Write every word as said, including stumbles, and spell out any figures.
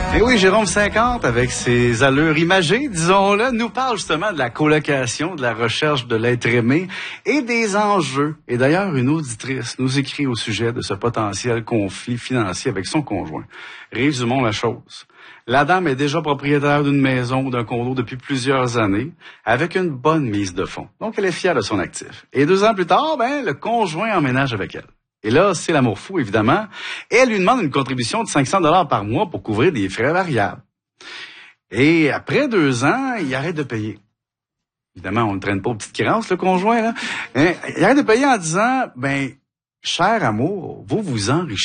Et oui, Jérôme cinquante, avec ses allures imagées, disons-le, nous parle justement de la colocation, de la recherche de l'être aimé et des enjeux. Et d'ailleurs, une auditrice nous écrit au sujet de ce potentiel conflit financier avec son conjoint. Résumons la chose. La dame est déjà propriétaire d'une maison ou d'un condo depuis plusieurs années, avec une bonne mise de fonds. Donc, elle est fière de son actif. Et deux ans plus tard, ben, le conjoint emménage avec elle. Et là, c'est l'amour fou, évidemment. Et elle lui demande une contribution de cinq cents dollars par mois pour couvrir des frais variables. Et après deux ans, il arrête de payer. Évidemment, on ne traîne pas aux petites créances, le conjoint, là. Il arrête de payer en disant, ben, cher amour, vous vous enrichissez.